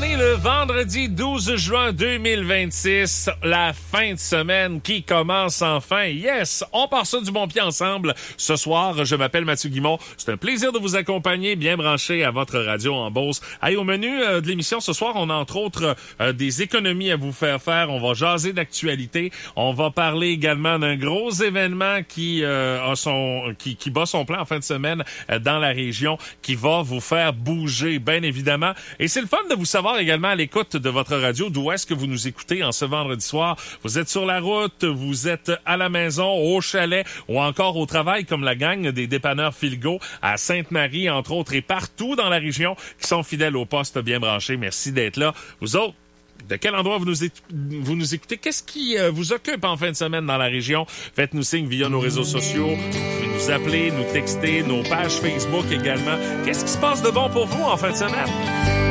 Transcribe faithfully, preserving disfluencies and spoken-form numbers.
On est le vendredi douze juin deux mille vingt-six, la fin de semaine qui commence enfin. Yes, on part ça du bon pied ensemble. Ce soir, je m'appelle Mathieu Guimond. C'est un plaisir de vous accompagner, bien branché à votre radio en Beauce. Hey, au menu euh, de l'émission ce soir, on a entre autres euh, des économies à vous faire faire. On va jaser d'actualité. On va parler également d'un gros événement qui euh, a son qui, qui bat son plein en fin de semaine euh, dans la région, qui va vous faire bouger, bien évidemment. Et c'est le fun de vous savoir également à l'écoute de votre radio d'où est-ce que vous nous écoutez en ce vendredi soir. Vous êtes sur la route, vous êtes à la maison, au chalet ou encore au travail comme la gang des dépanneurs Filgo à Sainte-Marie, entre autres, et partout dans la région qui sont fidèles au poste bien branché. Merci d'être là. Vous autres, de quel endroit vous nous, é- vous nous écoutez? Qu'est-ce qui euh, vous occupe en fin de semaine dans la région? Faites-nous signe via nos réseaux sociaux. Vous pouvez nous appeler, nous texter, nos pages Facebook également. Qu'est-ce qui se passe de bon pour vous en fin de semaine?